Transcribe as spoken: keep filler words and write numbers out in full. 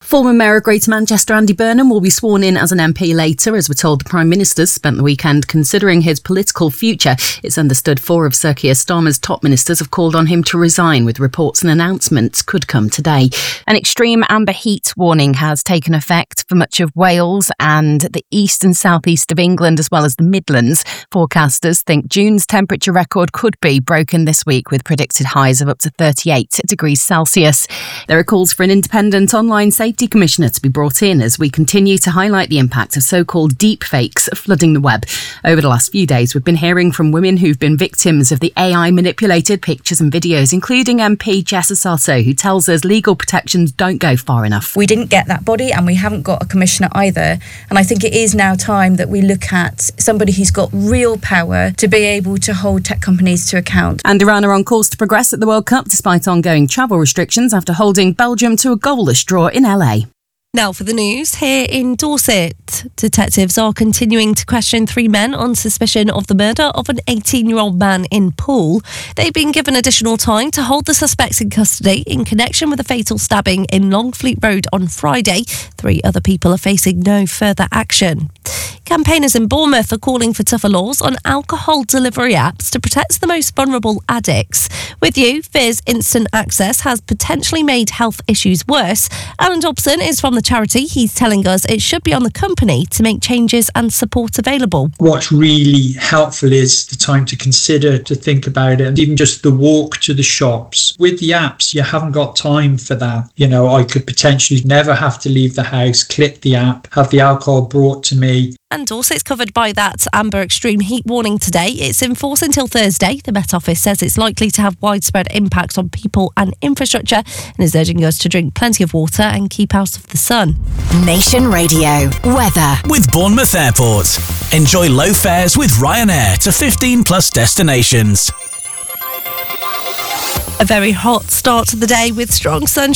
Former Mayor of Greater Manchester Andy Burnham will be sworn in as an M P later. As we're told, the Prime Minister's spent the weekend considering his political future. It's understood four of Sir Keir Starmer's top ministers have called on him to resign, with reports and announcements could come today. An extreme amber heat warning has taken effect for much of Wales and the east and southeast of England, as well as the Midlands. Forecasters think June's temperature record could be broken this week, with predicted highs of up to thirty-eight degrees Celsius. There are calls for an independent online safety commissioner to be brought in as we continue to highlight the impact of so-called deep fakes flooding the web. Over the last few days, we've been hearing from women who've been victims of the A I-manipulated pictures and videos, including M P Jess Asarso, who tells us legal protections don't go far enough. We didn't get that body and we haven't got a commissioner either. And I think it is now time that we look at somebody who's got real power to be able to hold tech companies to account. And Iran are on course to progress at the World Cup despite ongoing travel restrictions after holding Belgium to a goalless draw in L A. Now for the news. Here in Dorset, detectives are continuing to question three men on suspicion of the murder of an eighteen-year-old man in Poole. They've been given additional time to hold the suspects in custody in connection with a fatal stabbing in Longfleet Road on Friday. Three other people are facing no further action. Campaigners in Bournemouth are calling for tougher laws on alcohol delivery apps to protect the most vulnerable addicts. With You, Fizz Instant Access has potentially made health issues worse. Alan Dobson is from the charity. He's telling us it should be on the company to make changes and support available. What's really helpful is the time to consider, to think about it, and even just the walk to the shops. With the apps, you haven't got time for that. You know, I could potentially never have to leave the house, click the app, have the alcohol brought to me. And Dorset's covered by that amber extreme heat warning today. It's in force until Thursday. The Met Office says it's likely to have widespread impacts on people and infrastructure and is urging us to drink plenty of water and keep out of the sun. Nation Radio weather with Bournemouth Airport. Enjoy low fares with Ryanair to fifteen plus destinations. A very hot start to the day with strong sunshine.